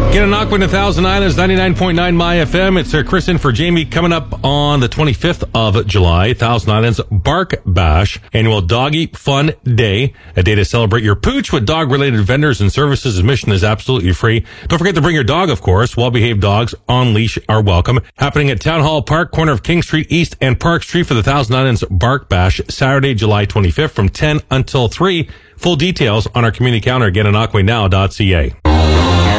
Gananoque and Thousand Islands, 99.9 My FM. It's Chris in for Jamie. Coming up on the 25th of July, Thousand Islands Bark Bash, annual Doggy Fun Day, a day to celebrate your pooch with dog-related vendors and services. Admission is absolutely free. Don't forget to bring your dog, of course. Well-behaved dogs on leash are welcome. Happening at Town Hall Park, corner of King Street East and Park Street for the Thousand Islands Bark Bash, Saturday, July 25th from 10 until 3. Full details on our community calendar at gananoquenow.ca.